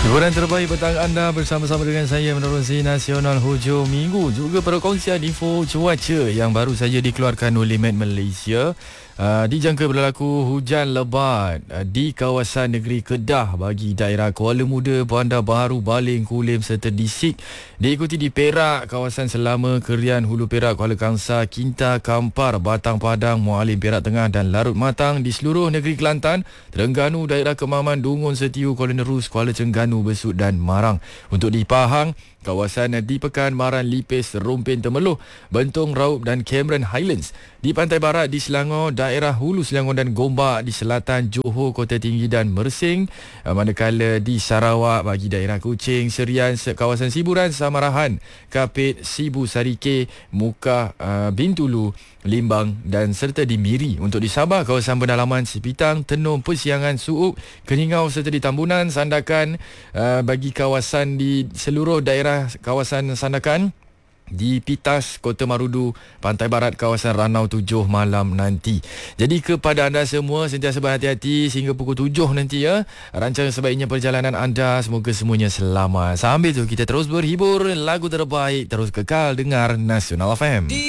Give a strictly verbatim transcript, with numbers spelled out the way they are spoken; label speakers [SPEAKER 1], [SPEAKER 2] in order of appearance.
[SPEAKER 1] Hiburan terbaik petang anda bersama-sama dengan saya menerusi Nasional Hujung Minggu. Juga perkongsian info cuaca yang baru saja dikeluarkan oleh Met Malaysia. Uh, dijangka berlaku hujan lebat uh, di kawasan negeri Kedah bagi daerah Kuala Muda, Bandar Baharu, Baling, Kulim serta Disik. Diikuti di Perak, kawasan Selama, Kerian, Hulu Perak, Kuala Kangsar, Kinta, Kampar, Batang Padang, Mualim, Perak Tengah dan Larut Matang. Di seluruh negeri Kelantan, Terengganu, daerah Kemaman, Dungun, Setiu, Kuala Nerus, Kuala Terengganu, Besut dan Marang. Untuk di Pahang, kawasan di Pekan, Maran, Lipis, Rumpin, Temeloh, Bentong, Raup dan Cameron Highlands. Di pantai barat di Selangor, daerah Hulu Selangor dan Gombak. Di selatan Johor, Kota Tinggi dan Mersing. Manakala di Sarawak bagi daerah Kuching, Serian, kawasan Siburan, Samarahan, Kapit, Sibu, Sarike, Mukah, uh, Bintulu, Limbang dan serta di Miri. Untuk di Sabah, kawasan pendalaman Sipitang, Tenom, Persiangan, Suuk, Keningau serta di Tambunan, Sandakan. Uh, bagi kawasan di seluruh daerah kawasan Sandakan, di Pitas, Kota Marudu, Pantai Barat, kawasan Ranau tujuh malam nanti. Jadi kepada anda semua, sentiasa berhati-hati sehingga pukul tujuh nanti ya. Rancang sebaiknya perjalanan anda, semoga semuanya selamat. Sambil tu kita terus berhibur, lagu terbaik terus kekal dengar Nasional F M.